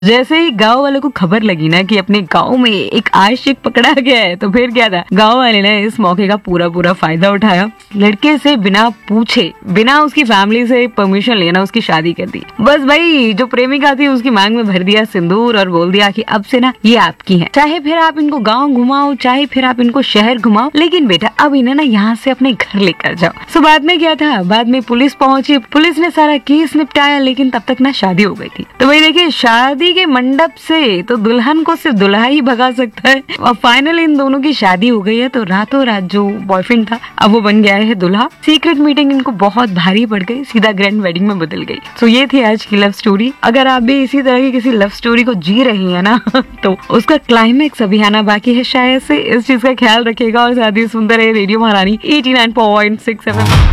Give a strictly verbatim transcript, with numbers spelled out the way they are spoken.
जैसे ही गांव वालों को खबर लगी ना कि अपने गांव में एक आशिक पकड़ा गया है, तो फिर क्या था, गांव वाले ने इस मौके का पूरा पूरा फायदा उठाया। लड़के से बिना पूछे, बिना उसकी फैमिली से परमिशन लेना उसकी शादी कर दी। बस भाई जो प्रेमिका थी उसकी मांग में भर दिया सिंदूर और बोल दिया कि अब से ना ये आपकी है, चाहे फिर आप इनको गाँव घुमाओ, चाहे फिर आप इनको शहर घुमाओ, लेकिन बेटा अब इन्हें ना यहाँ से अपने घर लेकर जाओ। सो बाद में क्या था, बाद में पुलिस पहुंची, पुलिस ने सारा केस निपटाया, लेकिन तब तक ना शादी हो गई थी। तो भाई देखिए, शादी के मंडप से तो दुल्हन को सिर्फ दुल्हा ही भगा सकता है, और फाइनली इन दोनों की शादी हो गई है। तो रातों रात जो बॉयफ्रेंड था अब वो बन गया है दुल्हा। सीक्रेट मीटिंग इनको बहुत भारी पड़ गई, सीधा ग्रैंड वेडिंग में बदल गई। तो ये थी आज की लव स्टोरी। अगर आप भी इसी तरह की किसी लव स्टोरी को जी रही है ना तो उसका क्लाइमेक्स अभी आना बाकी है शायद से। इस चीज का ख्याल रखेगा और साथ ही सुंदर है रेडियो महारानी eighty nine point six F M.